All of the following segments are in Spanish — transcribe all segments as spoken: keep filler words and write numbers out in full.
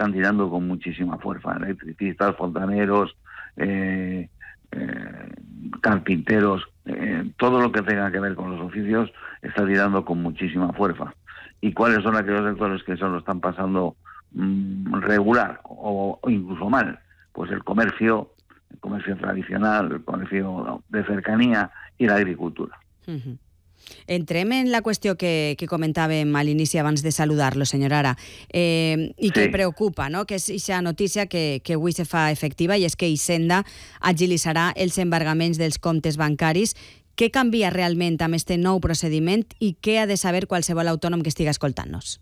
están tirando con muchísima fuerza. Electricistas, fontaneros, eh, eh, carpinteros, eh, todo lo que tenga que ver con los oficios está tirando con muchísima fuerza. ¿Y cuáles son aquellos sectores que se lo están pasando mmm, regular o, o incluso mal? Pues el comercio, el comercio tradicional, el comercio de cercanía i l'agricultura. Uh-huh. Entrem en la qüestió que, que comentàvem a l'inici abans de saludar-lo, senyor Ara, eh, i que sí. preocupa, no? Que és aquesta notícia que, que avui se fa efectiva, i és que Hisenda agilitzarà els embargaments dels comptes bancaris. Què canvia realment amb aquest nou procediment i què ha de saber qualsevol autònom que estiga escoltant-nos?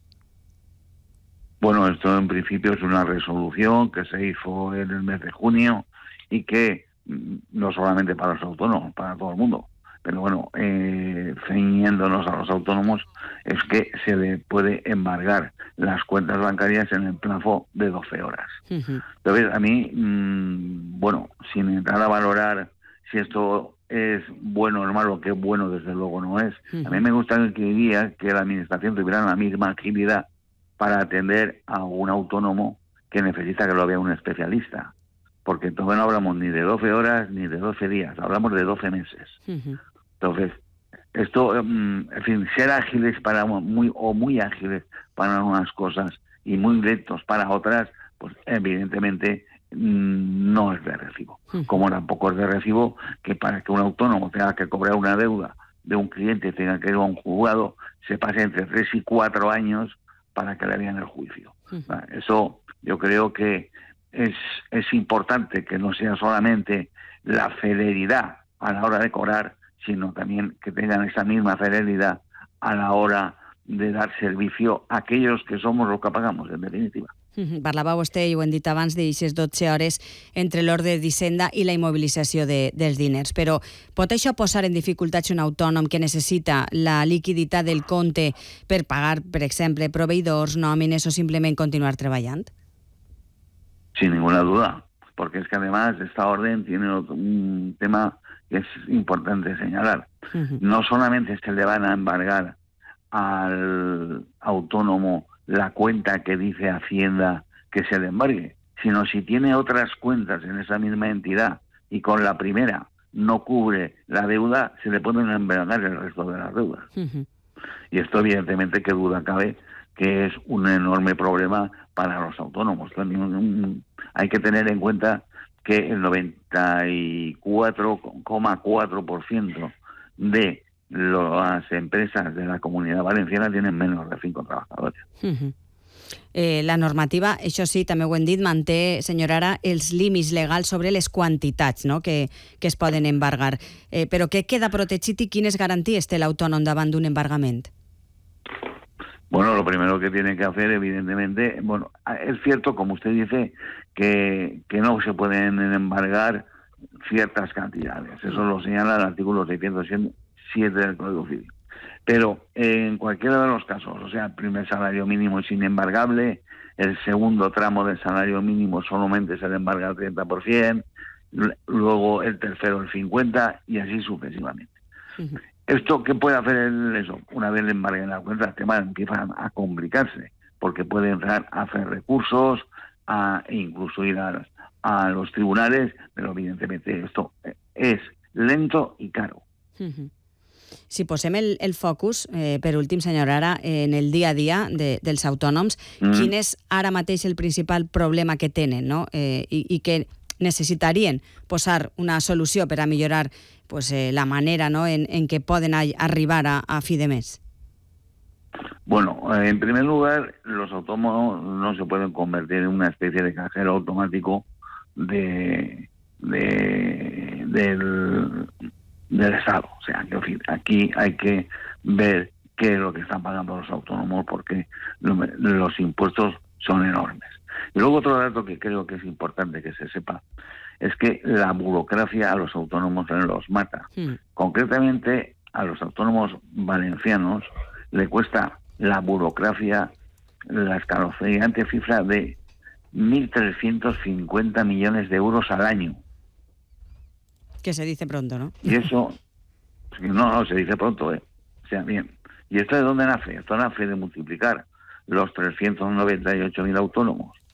Bueno, esto en principio es una resolución que se hizo en el mes de junio y que no solamente para los autónomos, para todo el mundo, pero bueno, eh, ceñiéndonos a los autónomos, es que se le puede embargar las cuentas bancarias en el plazo de doce horas. Uh-huh. Entonces, a mí, mmm, bueno, sin entrar a valorar si esto es bueno o malo, que bueno desde luego no es, uh-huh. a mí me gustaría que la administración tuviera la misma agilidad para atender a un autónomo que necesita que lo vea un especialista. Porque entonces no hablamos ni de doce horas ni de doce días, hablamos de doce meses. Uh-huh. Entonces, esto, en fin, ser ágiles para muy o muy ágiles para unas cosas y muy lentos para otras, pues evidentemente no es de recibo. Uh-huh. Como tampoco es de recibo que para que un autónomo tenga que cobrar una deuda de un cliente, tenga que ir a un juzgado, se pase entre tres y cuatro años para que le vean el juicio. Uh-huh. Eso yo creo que es, es importante que no sea solamente la celeridad a la hora de cobrar, sino también que tengan esa misma celeridad a la hora de dar servicio a aquellos que somos los que pagamos, en definitiva. Uh-huh. Parlava vostè, i ho hem dit abans, d'aixes dotze hores entre l'ordre d'Hisenda i la immobilització de, dels diners. Però pot això posar en dificultats un autònom que necessita la liquiditat del compte per pagar, per exemple, proveïdors, nòmines o simplement continuar treballant? Sin ninguna duda, porque es que además esta orden tiene un tema que es importante señalar. Uh-huh. No solamente se le van a embargar al autónomo la cuenta que dice Hacienda que se le embargue, sino si tiene otras cuentas en esa misma entidad y con la primera no cubre la deuda, se le pueden embargar el resto de las deudas. Uh-huh. Y esto evidentemente, que duda cabe, que es un enorme problema para los autónomos. También hay que tener en cuenta que el noventa y cuatro coma cuatro por ciento de las empresas de la Comunitat Valenciana tienen menos de cinco trabajadores. Uh-huh. Eh, la normativa, això sí, també ho hem dit, manté, senyora Ara, els límits legals sobre les quantitats, no?, que, que es poden embargar. Eh, però què queda protegit i quines garanties té l'autònom davant d'un embargament? Bueno, lo primero que tiene que hacer, evidentemente, bueno, es cierto, como usted dice, que, que no se pueden embargar ciertas cantidades. Eso lo señala el artículo seiscientos siete del Código Civil. Pero en cualquiera de los casos, o sea, el primer salario mínimo es inembargable, el segundo tramo del salario mínimo solamente se le embarga el treinta por ciento, luego el tercero el cincuenta por ciento y así sucesivamente. Uh-huh. ¿Esto qué puede hacer el, eso? Una vez le embarguen la cuenta, el tema empieza a complicarse, porque puede entrar a hacer recursos, a incluso ir a, a los tribunales, pero evidentemente esto es lento y caro. Uh-huh. Si posem el, el focus, eh, per últim, senyora Ara, en el dia a dia de, dels autònoms, mm. quin és ara mateix el principal problema que tenen, no? eh, i, i que necessitarien posar una solució per a millorar pues, eh, la manera, ¿no?, en, en que poden a, arribar a, a fi de mes? Bueno, en primer lugar, los autónomos no se pueden convertir en una especie de cajero automático de, de del, del Estado. O sea, que en fin, aquí hay que ver qué es lo que están pagando los autónomos, porque los impuestos son enormes. Y luego otro dato que creo que es importante que se sepa es que la burocracia a los autónomos los mata. Sí. Concretamente, a los autónomos valencianos le cuesta la burocracia la escalofriante cifra de mil trescientos cincuenta millones de euros al año. Que se dice pronto, ¿no? Y eso, no, no, se dice pronto, ¿eh? O sea, bien. ¿Y esto de dónde nace? Esto nace de multiplicar los trescientos noventa y ocho mil autónomos